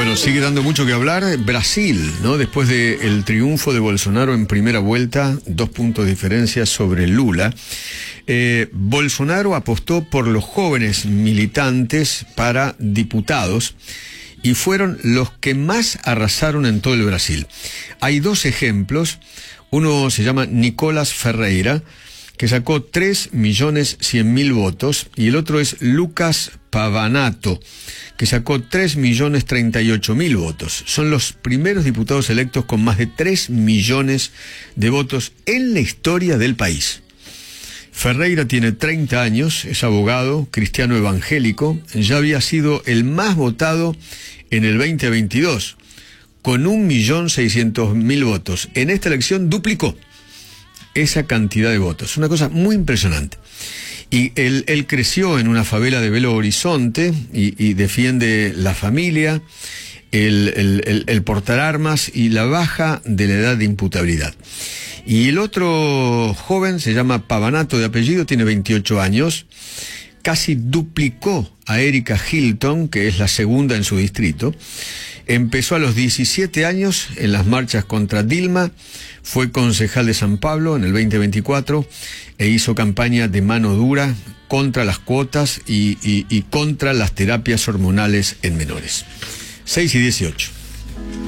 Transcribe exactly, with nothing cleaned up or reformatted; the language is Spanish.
Bueno, sigue dando mucho que hablar Brasil, ¿no? Después del triunfo de Bolsonaro en primera vuelta, dos puntos de diferencia sobre Lula. Eh, Bolsonaro apostó por los jóvenes militantes para diputados y fueron los que más arrasaron en todo el Brasil. Hay dos ejemplos. Uno se llama Nicolás Ferreira, que sacó tres millones cien mil votos, y el otro es Lucas Pavanato, que sacó tres millones treinta y ocho mil votos. Son los primeros diputados electos con más de tres millones de votos en la historia del país. Ferreira tiene treinta años, es abogado, cristiano evangélico, ya había sido el más votado en el veinte veintidós, con un millón seiscientos mil votos. En esta elección duplicó esa cantidad de votos, una cosa muy impresionante. Y él, él creció en una favela de Belo Horizonte y, y defiende la familia, el, el, el, el portar armas y la baja de la edad de imputabilidad. Y el otro joven se llama Pavanato de apellido, tiene veintiocho años, casi duplicó a Erika Hilton, que es la segunda en su distrito. Empezó a los diecisiete años en las marchas contra Dilma, fue concejal de San Pablo en el veinte veinticuatro e hizo campaña de mano dura contra las cuotas y, y, y contra las terapias hormonales en menores. seis y dieciocho.